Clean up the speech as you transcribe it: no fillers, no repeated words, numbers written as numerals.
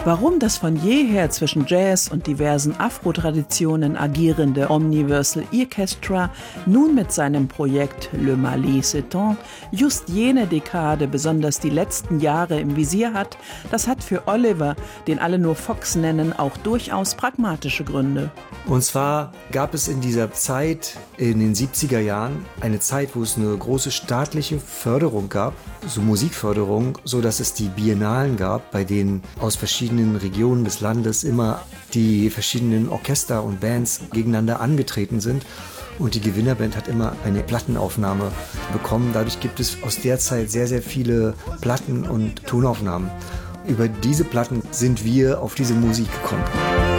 Warum das von jeher zwischen Jazz und diversen Afro-Traditionen agierende Omniversal Orchestra nun mit seinem Projekt Le Mali s'étend just jene Dekade, besonders die letzten Jahre im Visier hat, das hat für Oliver, den alle nur Fox nennen, auch durchaus pragmatische Gründe. Und zwar gab es in dieser Zeit, in den 70er Jahren, eine Zeit, wo es eine große staatliche Förderung gab, so Musikförderung, so dass es die Biennalen gab, bei denen aus verschiedenen Regionen des Landes immer die verschiedenen Orchester und Bands gegeneinander angetreten sind. Und die Gewinnerband hat immer eine Plattenaufnahme bekommen. Dadurch gibt es aus der Zeit sehr, sehr viele Platten und Tonaufnahmen. Über diese Platten sind wir auf diese Musik gekommen.